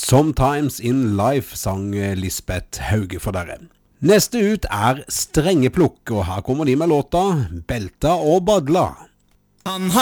Sometimes in Life sang Lisbeth Hauge for dere. Neste ut Strengeplukk, og her kommer de med låta Belta og Badla. Han har